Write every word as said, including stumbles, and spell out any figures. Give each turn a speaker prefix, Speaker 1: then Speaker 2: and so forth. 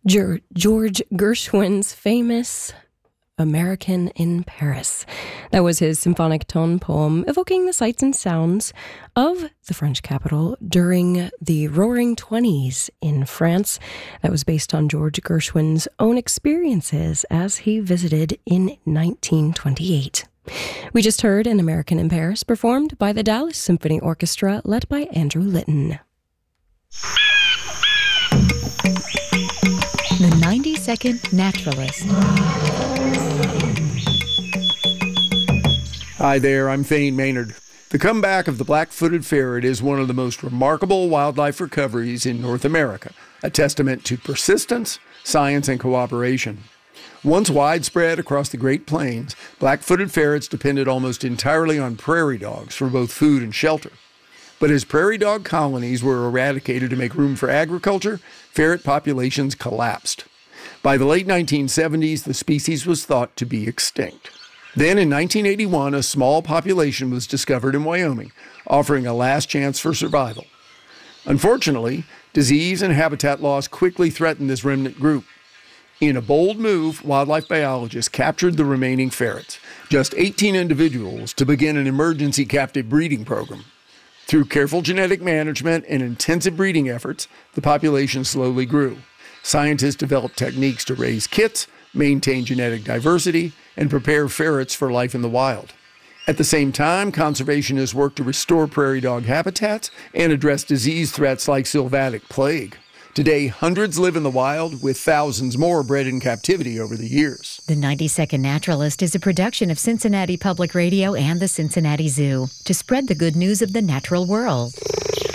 Speaker 1: George Gershwin's famous American in Paris. That was his symphonic tone poem evoking the sights and sounds of the French capital during the Roaring Twenties in France. That was based on George Gershwin's own experiences as he visited in nineteen twenty-eight. We just heard An American in Paris performed by the Dallas Symphony Orchestra led by Andrew Litton.
Speaker 2: The ninety-second Naturalist.
Speaker 3: Hi there, I'm Thane Maynard. The comeback of the black-footed ferret is one of the most remarkable wildlife recoveries in North America, a testament to persistence, science, and cooperation. Once widespread across the Great Plains, black-footed ferrets depended almost entirely on prairie dogs for both food and shelter. But as prairie dog colonies were eradicated to make room for agriculture, ferret populations collapsed. By the late nineteen seventies, the species was thought to be extinct. Then in nineteen eighty-one, a small population was discovered in Wyoming, offering a last chance for survival. Unfortunately, disease and habitat loss quickly threatened this remnant group. In a bold move, wildlife biologists captured the remaining ferrets, just eighteen individuals, to begin an emergency captive breeding program. Through careful genetic management and intensive breeding efforts, the population slowly grew. Scientists developed techniques to raise kits, maintain genetic diversity, and prepare ferrets for life in the wild. At the same time, conservationists worked to restore prairie dog habitats and address disease threats like sylvatic plague. Today, hundreds live in the wild, with thousands more bred in captivity over the years.
Speaker 2: The ninety-second Naturalist is a production of Cincinnati Public Radio and the Cincinnati Zoo to spread the good news of the natural world.